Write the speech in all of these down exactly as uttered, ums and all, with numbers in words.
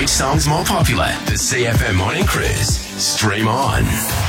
Which song's more popular? The C F M Morning Cruise. Stream on.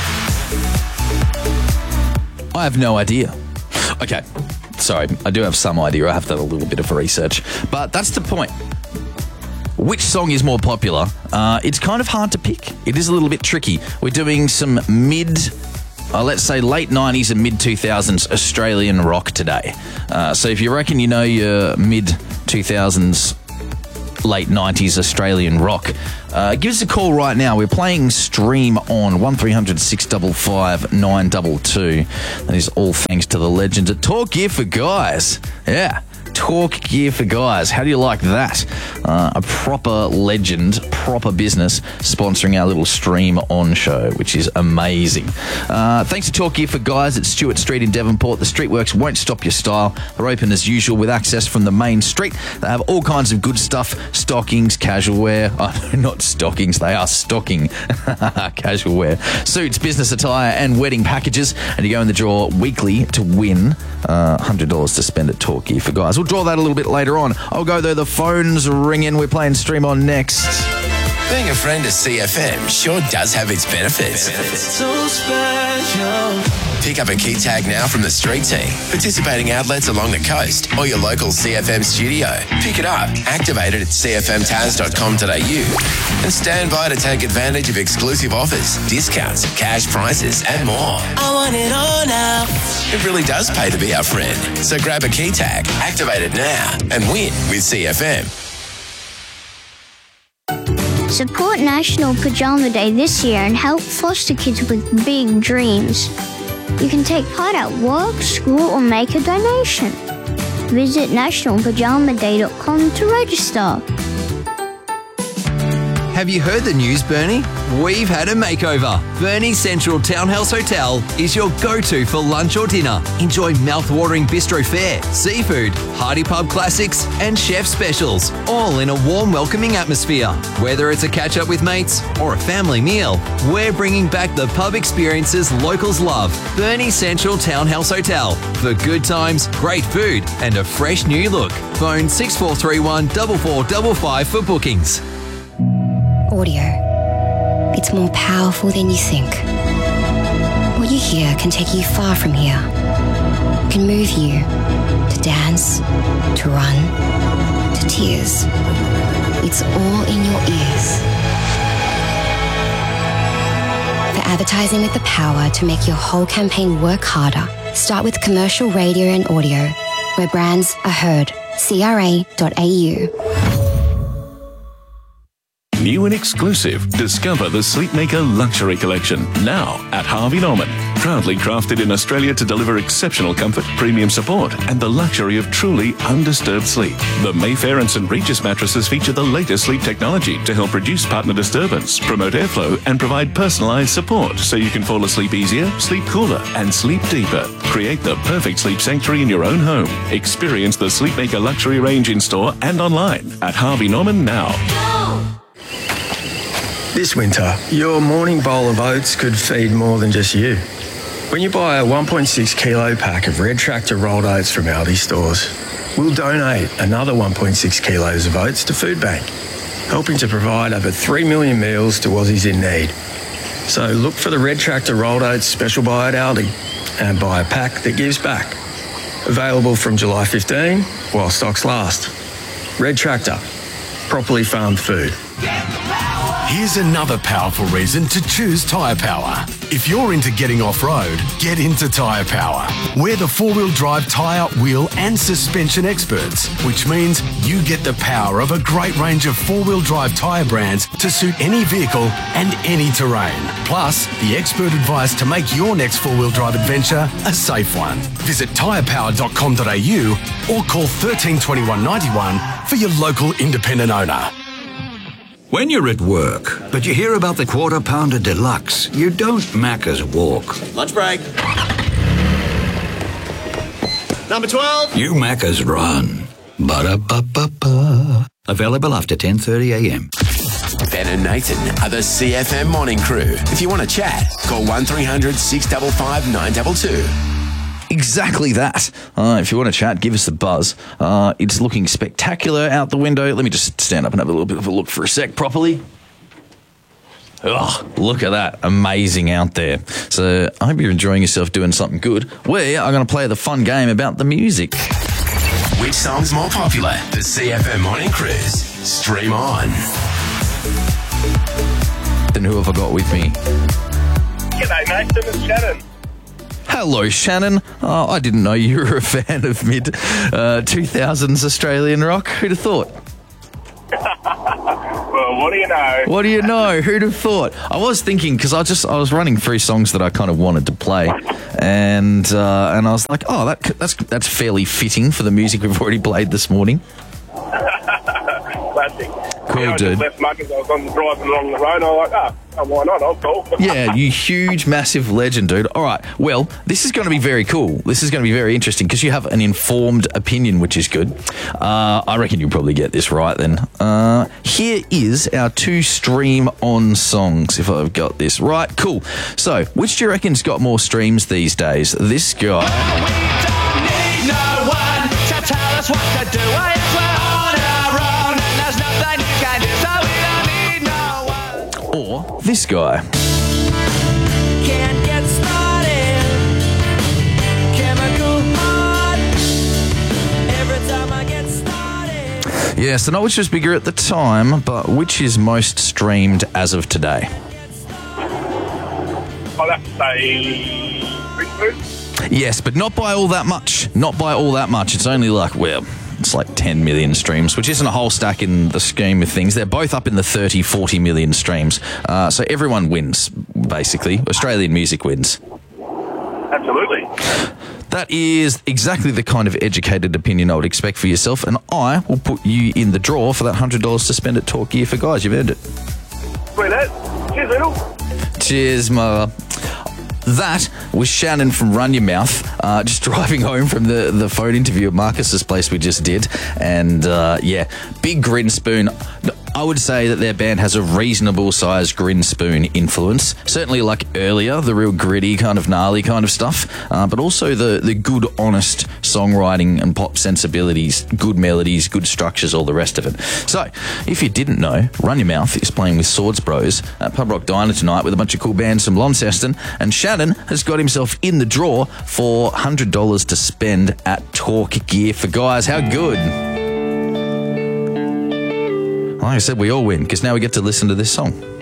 I have no idea. Okay, sorry, I do have some idea. I have done a little bit of research. But that's the point. Which song is more popular? Uh, it's kind of hard to pick. It is a little bit tricky. We're doing some mid... Uh, let's say late nineties and mid two thousands Australian rock today. Uh, so if you reckon you know your mid two thousands, late nineties Australian rock, uh, give us a call right now. We're playing Stream On, one three hundred six five five nine two two. That is all thanks to the legends at Talk Gear for Guys. Yeah. Talk Gear for Guys. How do you like that? Uh, a proper legend, proper business sponsoring our little Stream On show, which is amazing. Uh, thanks to Talk Gear for Guys at Stewart Street in Devonport. The Streetworks won't stop your style. They're open as usual with access from the main street. They have all kinds of good stuff, stockings, casual wear. Oh, not stockings, they are stocking. Casual wear. Suits, business attire and wedding packages. And you go in the draw weekly to win uh, one hundred dollars to spend at Talk Gear for Guys. We'll draw that a little bit later on. I'll go though. The phone's ringing. We're playing Stream On next. Being a friend of C F M sure does have its benefits. benefits. So special. Pick up a key tag now from the street team, participating outlets along the coast, or your local C F M studio. Pick it up, activate it at c f m taz dot com dot a u, and stand by to take advantage of exclusive offers, discounts, cash prizes, and more. I want it all now. It really does pay to be our friend. So grab a key tag, activate it now, and win with C F M. Support National Pajama Day this year and help foster kids with big dreams. You can take part at work, school, or make a donation. Visit national pajama day dot com to register. Have you heard the news, Bernie? We've had a makeover. Bernie Central Townhouse Hotel is your go-to for lunch or dinner. Enjoy mouth-watering bistro fare, seafood, hearty pub classics, and chef specials, all in a warm, welcoming atmosphere. Whether it's a catch-up with mates or a family meal, we're bringing back the pub experiences locals love. Bernie Central Townhouse Hotel for good times, great food, and a fresh new look. Phone six four three one, four four five five for bookings. Audio. It's more powerful than you think. What you hear can take you far from here. Can move you to dance, to run, to tears. It's all in your ears. For advertising with the power to make your whole campaign work harder, start with commercial radio and audio, where brands are heard. c r a dot a u. New and exclusive. Discover the Sleepmaker Luxury Collection now at Harvey Norman. Proudly crafted in Australia to deliver exceptional comfort, premium support, and the luxury of truly undisturbed sleep. The Mayfair and St Regis mattresses feature the latest sleep technology to help reduce partner disturbance, promote airflow, and provide personalised support so you can fall asleep easier, sleep cooler, and sleep deeper. Create the perfect sleep sanctuary in your own home. Experience the Sleepmaker Luxury range in store and online at Harvey Norman now. This winter, your morning bowl of oats could feed more than just you. When you buy a one point six kilo pack of Red Tractor rolled oats from Aldi stores, we'll donate another one point six kilos of oats to Food Bank, helping to provide over three million meals to Aussies in need. So look for the Red Tractor rolled oats special buy at Aldi and buy a pack that gives back. Available from July fifteenth while stocks last. Red Tractor, properly farmed food. Here's another powerful reason to choose Tyre Power. If you're into getting off-road, get into Tyre Power. We're the four-wheel drive tyre, wheel and suspension experts, which means you get the power of a great range of four-wheel drive tyre brands to suit any vehicle and any terrain. Plus, the expert advice to make your next four-wheel drive adventure a safe one. Visit tyre power dot com dot a u or call one three two one, nine one for your local independent owner. When you're at work, but you hear about the Quarter Pounder Deluxe, you don't Macca's walk. Lunch break. Number twelve. You Macca's run. Ba-da-ba-ba-ba. Available after ten thirty a m. Ben and Nathan are the C F M Morning Crew. If you want to chat, call one three hundred six five five nine two two. Exactly that. Uh, if you want to chat, give us a buzz. Uh, it's looking spectacular out the window. Let me just stand up and have a little bit of a look for a sec properly. Oh, look at that. Amazing out there. So I hope you're enjoying yourself doing something good. We are going to play the fun game about the music. Which song's more popular? The C F M Morning Cruise. Stream on. Then who have I got with me? G'day, mate. This is Shannon. Hello, Shannon. Oh, I didn't know you were a fan of mid uh, two thousands Australian rock. Who'd have thought? Well, what do you know? What do you know? Who'd have thought? I was thinking because I just I was running through songs that I kind of wanted to play, and uh, and I was like, oh, that that's that's fairly fitting for the music we've already played this morning. Classic. Cool, yeah, I dude. just left Muggins. I was on driving along the road. And I was like, oh, why not? I'll call. Yeah, you huge, massive legend, dude. All right, well, this is going to be very cool. This is going to be very interesting because you have an informed opinion, which is good. Uh, I reckon you'll probably get this right then. Uh, here is our two stream-on songs, if I've got this right. Cool. So, which do you reckon's got more streams these days? This guy... No one to tell us what to do. I guess we're on our own, and there's nothing you can do, so we don't need no one. Or this guy. Can't get started. Chemical heart. Every time I get started. Yeah, so not which was bigger at the time, but which is most streamed as of today. I'll have to say Ring Food. Yes, but not by all that much. Not by all that much. It's only like, well, it's like ten million streams, which isn't a whole stack in the scheme of things. They're both up in the thirty, forty million streams. Uh, so everyone wins, basically. Australian music wins. Absolutely. That is exactly the kind of educated opinion I would expect for yourself, and I will put you in the draw for that one hundred dollars to spend at Talk Gear for Guys. You've earned it. Sweet as. Cheers, Little. Cheers, mother. That was Shannon from Run Your Mouth, uh, just driving home from the, the phone interview at Marcus's place we just did. And, uh, yeah, big Grin Spoon. I would say that their band has a reasonable sized Grin Spoon influence. Certainly like earlier, the real gritty kind of gnarly kind of stuff, uh, but also the, the good, honest songwriting and pop sensibilities, good melodies, good structures, all the rest of it. So, if you didn't know, Run Your Mouth is playing with Swords Bros at Pub Rock Diner tonight with a bunch of cool bands from Launceston, and Shannon has got himself in the draw for one hundred dollars to spend at Talk Gear for Guys. How good? Like I said, we all win because now we get to listen to this song.